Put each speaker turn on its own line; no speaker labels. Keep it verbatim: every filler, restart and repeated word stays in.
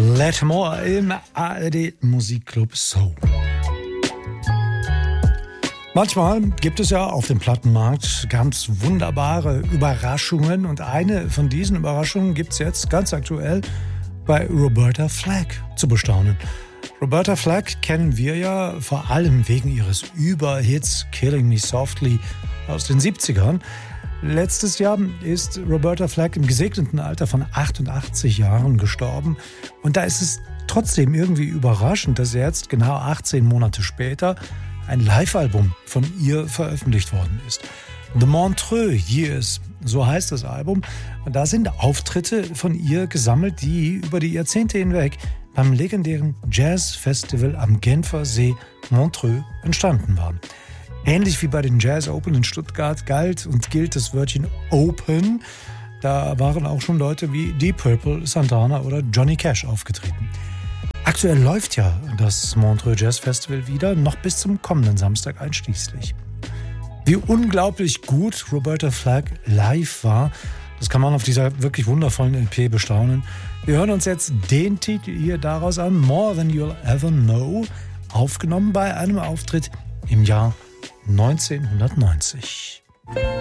Let More im A R D Musikclub Soul. Manchmal gibt es ja auf dem Plattenmarkt ganz wunderbare Überraschungen und eine von diesen Überraschungen gibt es jetzt ganz aktuell bei Roberta Flack zu bestaunen. Roberta Flack kennen wir ja vor allem wegen ihres Überhits Killing Me Softly aus den siebzigern. Letztes Jahr ist Roberta Flack im gesegneten Alter von achtundachtzig Jahren gestorben. Und da ist es trotzdem irgendwie überraschend, dass jetzt genau achtzehn Monate später ein Live-Album von ihr veröffentlicht worden ist. The Montreux Years, so heißt das Album. Und da sind Auftritte von ihr gesammelt, die über die Jahrzehnte hinweg beim legendären Jazz-Festival am Genfer See Montreux entstanden waren. Ähnlich wie bei den Jazz Open in Stuttgart galt und gilt das Wörtchen Open. Da waren auch schon Leute wie Deep Purple, Santana oder Johnny Cash aufgetreten. Aktuell läuft ja das Montreux Jazz Festival wieder, noch bis zum kommenden Samstag einschließlich. Wie unglaublich gut Roberta Flack live war, das kann man auf dieser wirklich wundervollen L P bestaunen. Wir hören uns jetzt den Titel hier daraus an, More Than You'll Ever Know, aufgenommen bei einem Auftritt im Jahr neunzehnhundertneunzig.